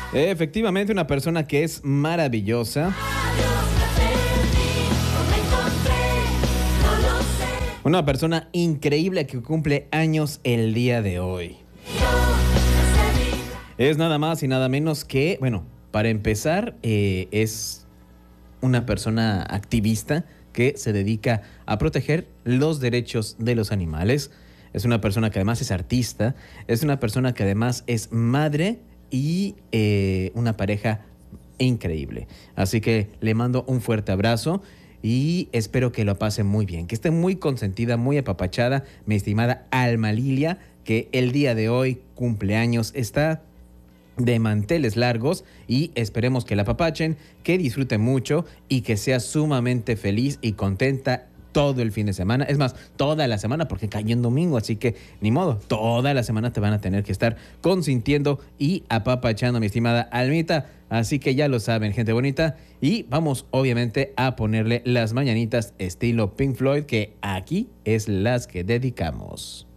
Efectivamente, una persona que es maravillosa. Una persona increíble que cumple años el día de hoy. Es nada más y nada menos que, bueno, para empezar, es una persona activista que se dedica a proteger los derechos de los animales. Es una persona que además es artista, es una persona que además es madre y una pareja increíble. Así que le mando un fuerte abrazo y espero que lo pase muy bien, que esté muy consentida, muy apapachada, mi estimada Alma Lilia, que el día de hoy cumpleaños, está de manteles largos y esperemos que la apapachen, que disfrute mucho y que sea sumamente feliz y contenta todo el fin de semana. Es más, toda la semana porque cae en domingo, así que ni modo, toda la semana te van a tener que estar consintiendo y apapachando, mi estimada Almita. Así que ya lo saben, gente bonita. Y vamos obviamente a ponerle las mañanitas estilo Pink Floyd, que aquí es las que dedicamos.